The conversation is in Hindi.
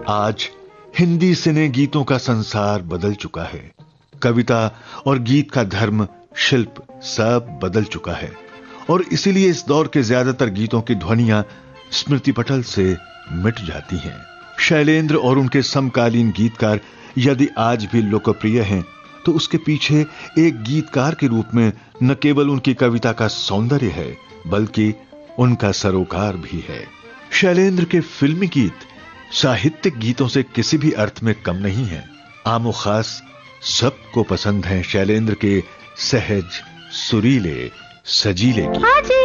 आज हिंदी सिने गीतों का संसार बदल चुका है। कविता और गीत का धर्म, शिल्प सब बदल चुका है और इसीलिए इस दौर के ज्यादातर गीतों की ध्वनियां स्मृति पटल से मिट जाती हैं। शैलेंद्र और उनके समकालीन गीतकार यदि आज भी लोकप्रिय हैं तो उसके पीछे एक गीतकार के रूप में न केवल उनकी कविता का सौंदर्य है बल्कि उनका सरोकार भी है। शैलेंद्र के फिल्मी गीत साहित्यिक गीतों से किसी भी अर्थ में कम नहीं है। आमो खास सबको पसंद हैं शैलेंद्र के सहज, सुरीले, सजीले गीत।